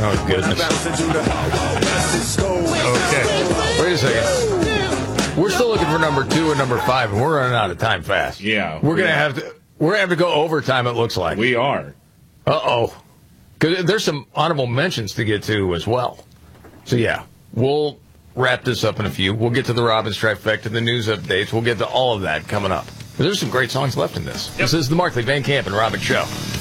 Oh, goodness. Okay. Wait a second. We're still looking for number 2 and number 5, and we're running out of time fast. Yeah. We're gonna have to go overtime, it looks like. We are. Uh-oh. Because there's some honorable mentions to get to as well. So, yeah, we'll wrap this up in a few. We'll get to the Robbins Trifecta, the news updates. We'll get to all of that coming up. There's some great songs left in this. Yep. This is the Markley, Van Camp, and Robbins Show.